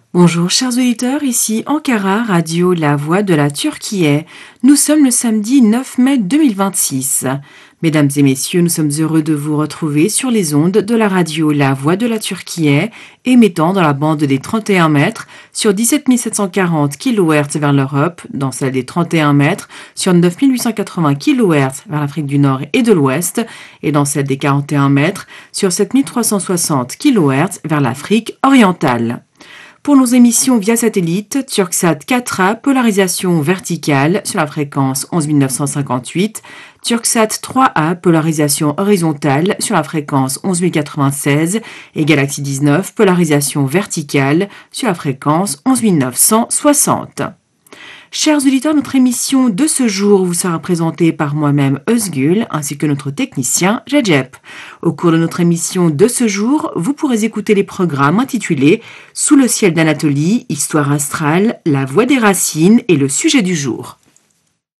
Bonjour chers auditeurs, ici Ankara, radio La Voix de la Turquie. Nous sommes le samedi 9 mai 2026. Mesdames et messieurs, nous sommes heureux de vous retrouver sur les ondes de la radio La Voix de la Turquie, émettant dans la bande des 31 mètres sur 17 740 kHz vers l'Europe, dans celle des 31 mètres sur 9 880 kHz vers l'Afrique du Nord et de l'Ouest, et dans celle des 41 mètres sur 7 360 kHz vers l'Afrique orientale. Pour nos émissions via satellite, Turksat 4A, polarisation verticale sur la fréquence 11 958, Turksat 3A, polarisation horizontale sur la fréquence 11 096 et Galaxy 19, polarisation verticale sur la fréquence 11 960. Chers auditeurs, notre émission de ce jour vous sera présentée par moi-même Özgül ainsi que notre technicien Recep. Au cours de notre émission de ce jour, vous pourrez écouter les programmes intitulés Sous le ciel d'Anatolie, Histoire astrale, La voix des racines et le sujet du jour.